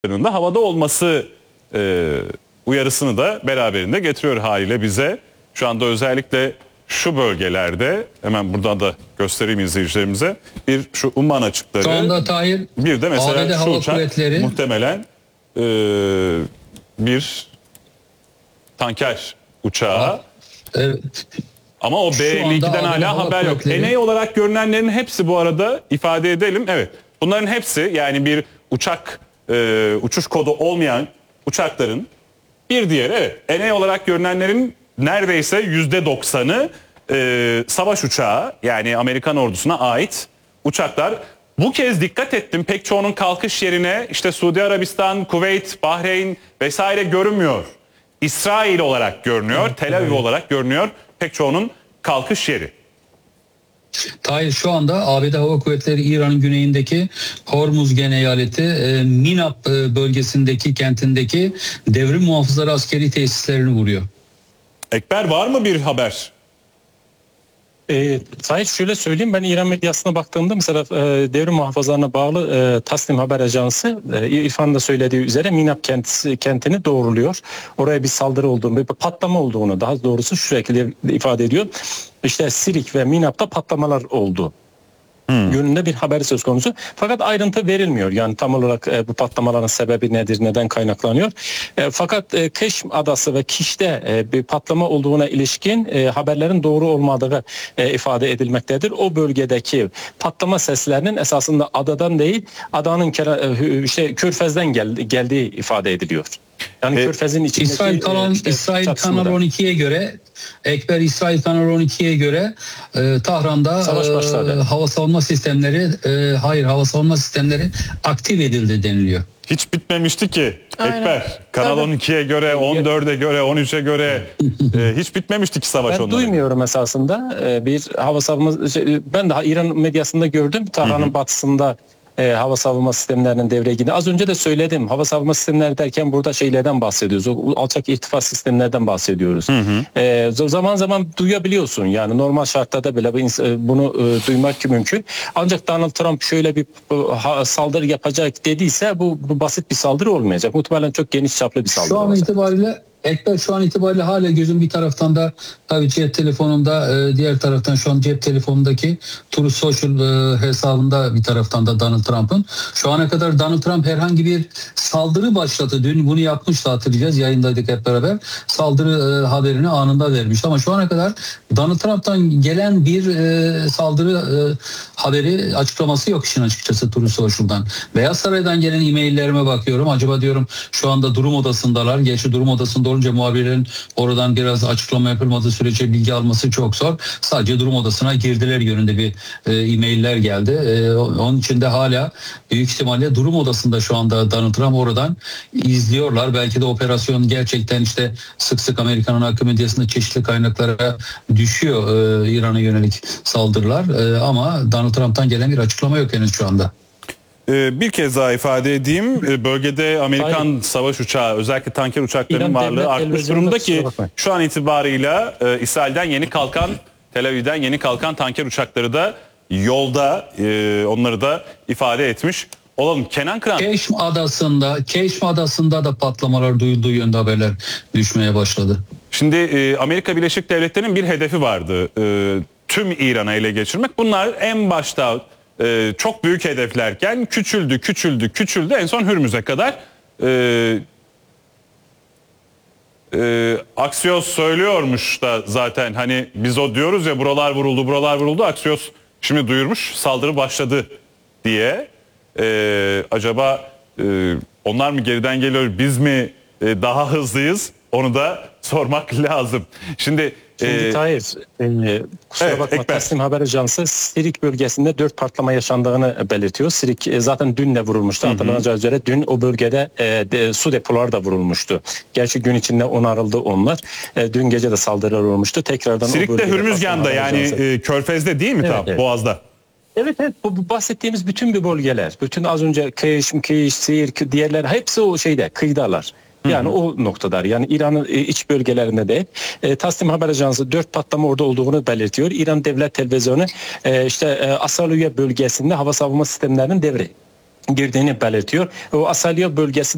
da havada olması uyarısını da beraberinde getiriyor haliyle bize. Şu anda özellikle şu bölgelerde, hemen buradan da göstereyim izleyicilerimize, bir şu Umman açıkları, şu anda Tahir, bir de mesela ABD şu Hava uçak Kuvvetleri muhtemelen bir tanker uçağı. Evet. Ama o B-52'den hala haber yok. Eney olarak görünenlerin hepsi, bu arada ifade edelim. Evet, bunların hepsi, yani bir uçak uçuş kodu olmayan uçakların bir diğeri, evet, Eney olarak görünenlerin neredeyse %90'ı savaş uçağı, yani Amerikan ordusuna ait uçaklar. Bu kez dikkat ettim, pek çoğunun kalkış yerine işte Suudi Arabistan, Kuveyt, Bahreyn vesaire görünmüyor. İsrail olarak görünüyor, Tel Aviv olarak görünüyor pek çoğunun kalkış yeri. Tahir, şu anda ABD Hava Kuvvetleri İran'ın güneyindeki Hormuzgan eyaleti Minab bölgesindeki kentindeki devrim muhafızları askeri tesislerini vuruyor. Ekber, var mı bir haber? Tahir, şöyle söyleyeyim, ben İran medyasına baktığımda mesela devrim muhafızlarına bağlı Tasnim Haber Ajansı İrfan'ın da söylediği üzere Minab kentini doğruluyor. Oraya bir saldırı olduğunu, bir patlama olduğunu, daha doğrusu şu şekilde ifade ediyor. İşte Sirik ve Minab'da patlamalar oldu yönünde bir haber söz konusu. Fakat ayrıntı verilmiyor. Yani tam olarak bu patlamaların sebebi nedir, neden kaynaklanıyor. Fakat Keşm Adası ve Kiş'te bir patlama olduğuna ilişkin haberlerin doğru olmadığı ifade edilmektedir. O bölgedeki patlama seslerinin esasında adadan değil, adanın Körfez'den geldiği ifade ediliyor. Yani Körfez'in içindeki İsrail Kanal 12'ye göre, Ekber, İsrail Kanal 12'ye göre Tahran'da hava savunma sistemleri aktif edildi deniliyor. Hiç bitmemişti ki Ekber. Kanal 12'ye göre, 14'e göre, 13'e göre hiç bitmemişti ki savaş onlara. Ben duymuyorum esasında bir hava savunma. Ben daha İran medyasında gördüm. Tahran'ın batısında hava savunma sistemlerinin devreye girdi. Az önce de söyledim. Hava savunma sistemleri derken burada şeylerden bahsediyoruz. O alçak irtifa sistemlerden bahsediyoruz. Zaman zaman duyabiliyorsun. Yani normal şartlarda bile bunu duymak mümkün. Ancak Donald Trump şöyle bir saldırı yapacak dediyse bu basit bir saldırı olmayacak. Muhtemelen çok geniş çaplı bir saldırı olacak. Şu an itibariyle Ekber, şu an itibariyle hala gözüm bir taraftan da tabii cep telefonumda, diğer taraftan şu an cep telefonundaki Truth Social hesabında bir taraftan da Donald Trump'ın. Şu ana kadar Donald Trump herhangi bir saldırı başlattı. Dün bunu yapmıştı, hatırlayacağız. Yayındaydık hep beraber. Saldırı haberini anında vermişti. Ama şu ana kadar Donald Trump'tan gelen bir saldırı haberi, açıklaması yok işin açıkçası Truth Social'dan. Beyaz Saray'dan gelen e-maillerime bakıyorum. Acaba diyorum şu anda durum odasındalar. Gerçi durum odasında olunca muhabirlerin oradan biraz açıklama yapılmadığı sürece bilgi alması çok zor. Sadece durum odasına girdiler yönünde bir e-mailler geldi. Onun için de hala büyük ihtimalle durum odasında şu anda Donald Trump, oradan izliyorlar. Belki de operasyon gerçekten işte sık sık Amerika'nın akım medyasında çeşitli kaynaklara düşüyor İran'a yönelik saldırılar. Ama Donald Trump'tan gelen bir açıklama yok henüz şu anda. Bir kez daha ifade edeyim. Bölgede Amerikan savaş uçağı, özellikle tanker uçaklarının varlığı artmış durumda ki şu an itibarıyla İsrail'den yeni kalkan, Tel Aviv'den yeni kalkan tanker uçakları da yolda, onları da ifade etmiş olalım. Kenan Kıran. Keşm Adası'nda da patlamalar duyulduğu yönde haberler düşmeye başladı. Şimdi Amerika Birleşik Devletleri'nin bir hedefi vardı. Tüm İran'ı ele geçirmek. Bunlar en başta çok büyük hedeflerken küçüldü. En son Hürmüz'e kadar Axios söylüyormuş da zaten, hani biz o diyoruz ya, buralar vuruldu. Axios şimdi duyurmuş, saldırı başladı diye. Acaba onlar mı geriden geliyor, biz mi daha hızlıyız? Onu da sormak lazım. Şimdi Tahir, kusura bakma, Tasnim Haber Ajansı Sirik bölgesinde 4 patlama yaşandığını belirtiyor. Sirik zaten dün de vurulmuştu. Hatırlanacağı üzere dün o bölgede su depoları da vurulmuştu. Gerçi gün içinde onarıldı onlar. Dün gece de saldırılar olmuştu. Tekrardan Sirik'te, Hürmüzgan'da, yani Körfez'de değil mi? Evet, Boğaz'da. Evet, bu bahsettiğimiz bütün bir bölgeler. Bütün az önce Keş, Sirk, diğerler hepsi o şeyde, kıyıdalar. Yani o noktalar, yani İran'ın iç bölgelerinde de Tasnim Haber Ajansı 4 patlama orada olduğunu belirtiyor. İran Devlet Televizyonu Asaliye bölgesinde hava savunma sistemlerinin devreye girdiğini belirtiyor. O Asaliye bölgesinde